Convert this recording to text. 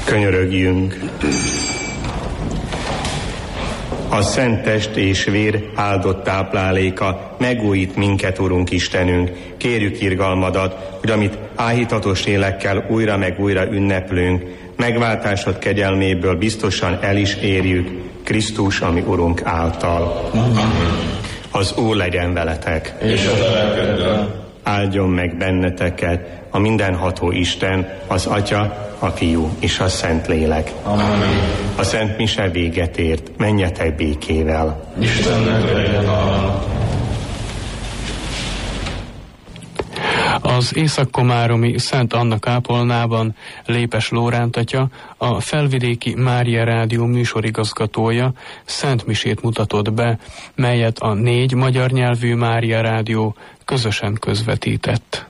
Könyörögjünk. A szent test és vér áldott tápláléka megújít minket, Urunk Istenünk. Kérjük irgalmadat, hogy amit áhítatos élekkel újra meg újra ünneplünk, megváltásod kegyelméből biztosan el is érjük, Krisztus, ami Urunk által. Amen. Az Úr legyen veletek. És a lelkeddel. Áldjon meg benneteket a mindenható Isten, az Atya, a Fiú és a Szentlélek. Amen. A Szent Mise véget ért, menjetek békével. Istennek legyen hála. Az észak-komáromi Szent Anna kápolnában Lépes Lóránt atya, a Felvidéki Mária Rádió műsorigazgatója szent misét mutatott be, melyet a 4 magyar nyelvű Mária Rádió közösen közvetített.